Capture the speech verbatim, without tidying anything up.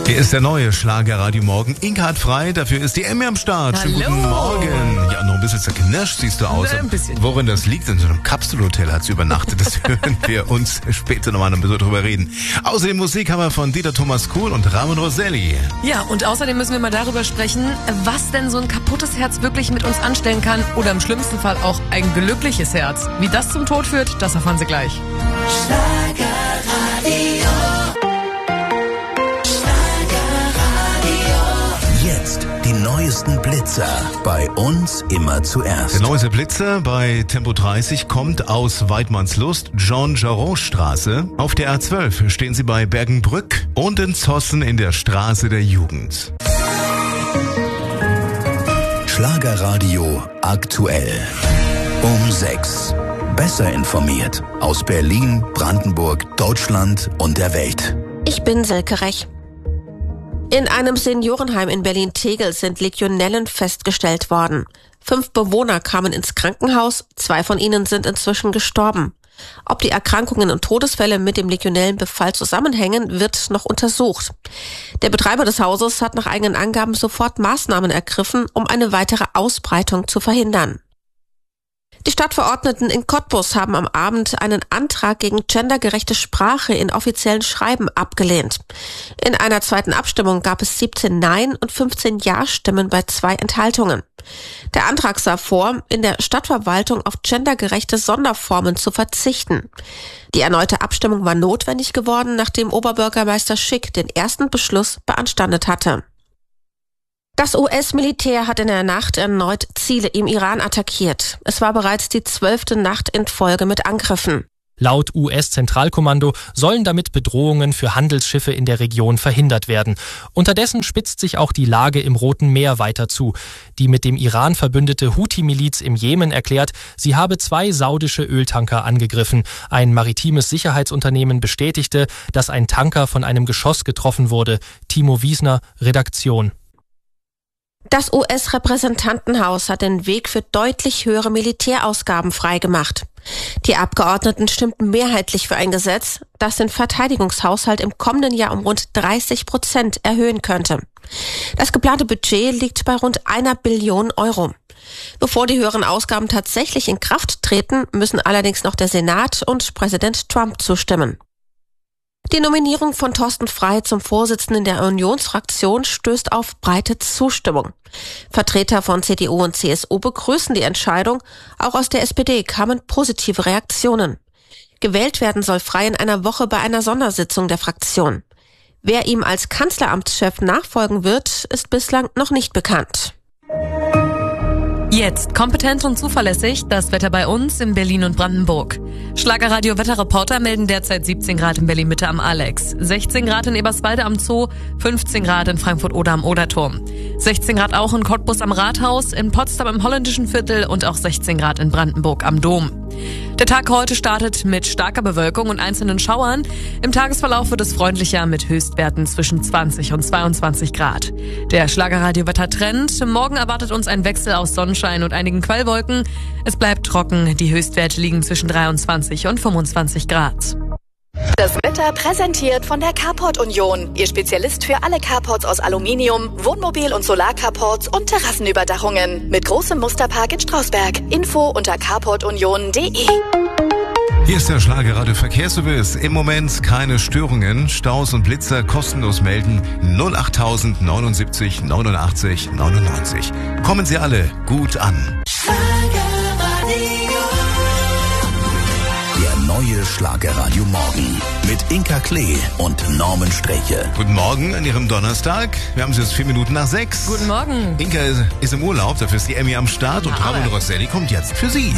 Hier ist der neue Schlagerradio Morgen. Inka hat frei, dafür ist die Emmy am Start. Hallo. Schönen guten Morgen. Ja, noch ein bisschen zerknirscht siehst du aus. Ein bisschen. Worin das liegt, in so einem Kapselhotel hat sie übernachtet. Das hören wir uns später nochmal ein bisschen drüber reden. Außerdem Musik haben wir von Dieter Thomas Kuhn und Ramon Rosselli. Ja, und außerdem müssen wir mal darüber sprechen, was denn so ein kaputtes Herz wirklich mit uns anstellen kann oder im schlimmsten Fall auch ein glückliches Herz. Wie das zum Tod führt, das erfahren Sie gleich. Schlagerradio. Jetzt die neuesten Blitzer. Bei uns immer zuerst. Der neueste Blitzer bei Tempo dreißig kommt aus Weidmannslust, Jean-Jaron-Straße. Auf der A zwölf stehen sie bei Bergenbrück und in Zossen in der Straße der Jugend. Schlagerradio aktuell. Um sechs. Besser informiert. Aus Berlin, Brandenburg, Deutschland und der Welt. Ich bin Silke Rech. In einem Seniorenheim in Berlin-Tegel sind Legionellen festgestellt worden. Fünf Bewohner kamen ins Krankenhaus, zwei von ihnen sind inzwischen gestorben. Ob die Erkrankungen und Todesfälle mit dem Legionellenbefall zusammenhängen, wird noch untersucht. Der Betreiber des Hauses hat nach eigenen Angaben sofort Maßnahmen ergriffen, um eine weitere Ausbreitung zu verhindern. Die Stadtverordneten in Cottbus haben am Abend einen Antrag gegen gendergerechte Sprache in offiziellen Schreiben abgelehnt. In einer zweiten Abstimmung gab es siebzehn Nein- und fünfzehn Ja-Stimmen bei zwei Enthaltungen. Der Antrag sah vor, in der Stadtverwaltung auf gendergerechte Sonderformen zu verzichten. Die erneute Abstimmung war notwendig geworden, nachdem Oberbürgermeister Schick den ersten Beschluss beanstandet hatte. Das U S-Militär hat in der Nacht erneut Ziele im Iran attackiert. Es war bereits die zwölfte Nacht in Folge mit Angriffen. Laut U S-Zentralkommando sollen damit Bedrohungen für Handelsschiffe in der Region verhindert werden. Unterdessen spitzt sich auch die Lage im Roten Meer weiter zu. Die mit dem Iran verbündete Houthi-Miliz im Jemen erklärt, sie habe zwei saudische Öltanker angegriffen. Ein maritimes Sicherheitsunternehmen bestätigte, dass ein Tanker von einem Geschoss getroffen wurde. Timo Wiesner, Redaktion. Das U S-Repräsentantenhaus hat den Weg für deutlich höhere Militärausgaben freigemacht. Die Abgeordneten stimmten mehrheitlich für ein Gesetz, das den Verteidigungshaushalt im kommenden Jahr um rund dreißig Prozent erhöhen könnte. Das geplante Budget liegt bei rund einer Billion Euro. Bevor die höheren Ausgaben tatsächlich in Kraft treten, müssen allerdings noch der Senat und Präsident Trump zustimmen. Die Nominierung von Thorsten Frey zum Vorsitzenden der Unionsfraktion stößt auf breite Zustimmung. Vertreter von C D U und C S U begrüßen die Entscheidung. Auch aus der S P D kamen positive Reaktionen. Gewählt werden soll Frey in einer Woche bei einer Sondersitzung der Fraktion. Wer ihm als Kanzleramtschef nachfolgen wird, ist bislang noch nicht bekannt. Jetzt kompetent und zuverlässig das Wetter bei uns in Berlin und Brandenburg. Schlagerradio Wetterreporter melden derzeit siebzehn Grad in Berlin-Mitte am Alex, sechzehn Grad in Eberswalde am Zoo, fünfzehn Grad in Frankfurt-Oder am Oderturm, sechzehn Grad auch in Cottbus am Rathaus, in Potsdam im Holländischen Viertel und auch sechzehn Grad in Brandenburg am Dom. Der Tag heute startet mit starker Bewölkung und einzelnen Schauern. Im Tagesverlauf wird es freundlicher mit Höchstwerten zwischen zwanzig und zweiundzwanzig Grad. Der Schlagerradio-Wetter-Trend. Morgen erwartet uns ein Wechsel aus Sonnenschein und einigen Quellwolken. Es bleibt trocken. Die Höchstwerte liegen zwischen dreiundzwanzig und fünfundzwanzig Grad. Das Wetter präsentiert von der Carport Union. Ihr Spezialist für alle Carports aus Aluminium, Wohnmobil- und Solarcarports und Terrassenüberdachungen. Mit großem Musterpark in Strausberg. Info unter carport union punkt de. Hier ist der Schlagerradio Verkehrsservice. Im Moment keine Störungen. Staus und Blitzer kostenlos melden. null acht neunundsiebzig neunundachtzig neunundneunzig. Kommen Sie alle gut an. Der neue Schlagerradio Morgen mit Inka Klee und Norman Streche. Guten Morgen an Ihrem Donnerstag. Wir haben es jetzt vier Minuten nach sechs. Guten Morgen. Inka ist im Urlaub, dafür ist die Emmy am Start und Ramon Rosselli kommt jetzt für Sie.